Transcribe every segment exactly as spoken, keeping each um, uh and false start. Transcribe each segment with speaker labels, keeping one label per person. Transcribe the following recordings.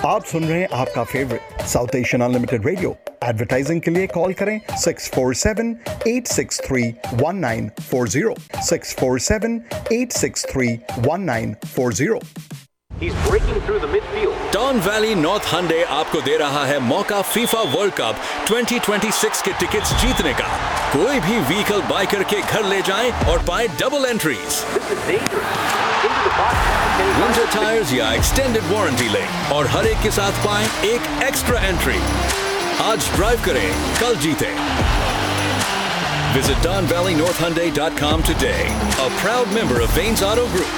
Speaker 1: आप सुन रहे हैं आपका favourite south Asian unlimited radio. Advertising के लिए कॉल करें six four seven eight six three one nine four zero six four seven eight six three one nine four zero.
Speaker 2: He's breaking through the midfield.
Speaker 3: Don Valley North Hyundai आपको दे रहा है मौका FIFA world cup twenty twenty six के tickets जीतने का। कोई भी vehicle bye करके घर ले जाएं और पाएं डबल एंट्रीज। विंटर टायर्स या एक्सटेंडेड वारंटी लें और हर एक के साथ पाएं एक एक्स्ट्रा एंट्री। आज ड्राइव करें, कल जीतें। Visit don valley north hyundai dot com today. A proud member of Vanes Auto Group.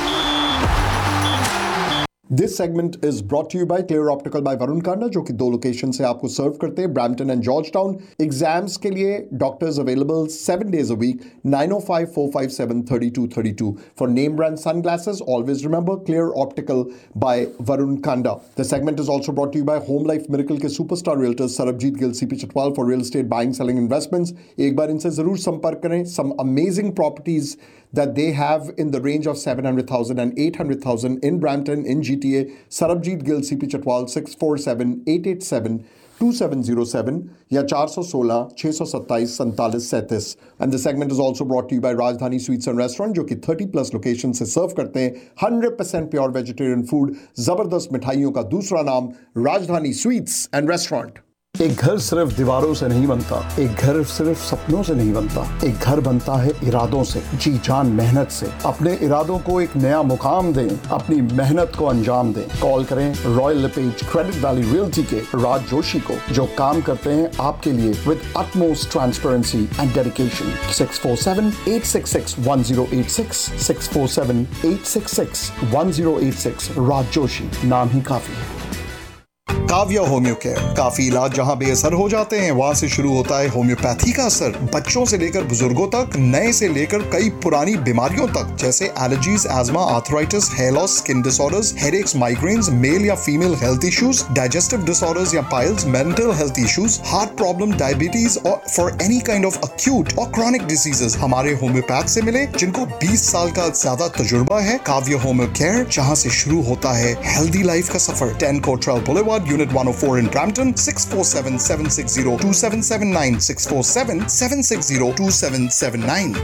Speaker 1: This segment is brought to you by Clear Optical by Varun Kanda, जो कि दो लोकेशन से आपको सर्व करते हैं, Brampton and George town. Exams के लिए doctors available seven days a week, nine O five four five seven thirty two thirty two for name brand sunglasses. Always remember Clear Optical by Varun Kanda. The segment is also brought to you by Home Life Miracle के superstar realtors Sarabjit Gill C P Chatwal for real estate buying selling investments. एक बार इनसे जरूर संपर्क करें। Some amazing properties that they have in the range of seven hundred thousand and eight hundred thousand in Brampton, in G T A. Sarabjit Gill, C P Chatwal, six four seven eight eight seven two seven zero seven या four one six six seven seven four seven three seven. And the segment is also brought to you by Rajdhani Sweets and Restaurant, जो कि thirty plus locations से सर्व करते हैं hundred percent pure vegetarian food. जबरदस्त मिठाइयों का दूसरा नाम राजधानी स्वीट्स एंड रेस्टोरेंट। एक घर सिर्फ दीवारों से नहीं बनता, एक घर सिर्फ सपनों से नहीं बनता, एक घर बनता है इरादों से, जी जान मेहनत से। अपने इरादों को एक नया मुकाम दें, अपनी मेहनत को अंजाम दें। कॉल करें royal lipase credit valley realty के राज जोशी को, जो काम करते हैं आपके लिए with utmost transparency and dedication. Six four seven eight six six one zero eight six six four seven eight six six one zero eight six. राज जोशी, नाम ही काफी है। काव्या होम्यो केयर, काफी इलाज जहां बेअसर हो जाते हैं वहां से शुरू होता है होम्योपैथी का असर। बच्चों से लेकर बुजुर्गों तक, नए से लेकर कई पुरानी बीमारियों तक, जैसे allergies, ESMA, arthritis, hair loss, skin disorders, headaches, migraines, mail या female health issues, digestive disorders या piles, mental health issues, heart problem, diabetes और for any kind of acute और क्रॉनिक डिसीजेस हमारे होम्योपैथ से मिले, जिनको बीस साल का ज्यादा तजुर्बा है। काव्या होम्यो केयर, जहां से शुरू होता है हेल्दी लाइफ का सफर। Ten Cottrell boulevard, Unit one oh four in Brampton, six four seven seven six zero two seven seven nine six four seven seven six zero two seven seven nine।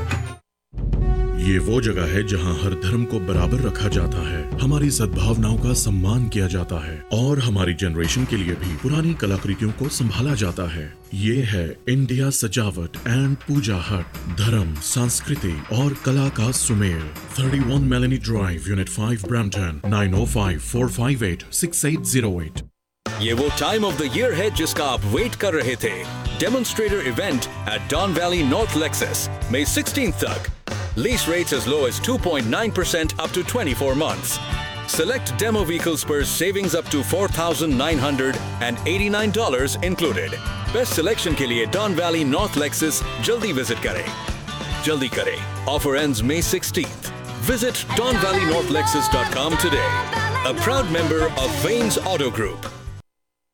Speaker 4: ये वो जगह है जहां हर धर्म को बराबर रखा जाता है, हमारी सद्भावनाओं का सम्मान किया जाता है और हमारी जनरेशन के लिए भी पुरानी कलाकृतियों को संभाला जाता है। ये है इंडिया सजावट एंड पूजा हट, धर्म, संस्कृति और कला का Sumel. Thirty one Meloni drive, unit five, Brampton, nine ओ five four five eight six eight zero eight.
Speaker 3: ये वो टाइम ऑफ द ईयर है जिसका आप वेट कर रहे थे। Demonstrator event at dawn valley north Lexus, May sixteenth तक। Lease rates as low as two point nine percent up to twenty-four months. Select demo vehicles per savings up to four thousand nine hundred eighty-nine dollars included. Best selection के लिए Don Valley North Lexus जल्दी visit करें। जल्दी करें। Offer ends May sixteenth. Visit don valley north lexus dot com today. A proud member of Vanes Auto Group.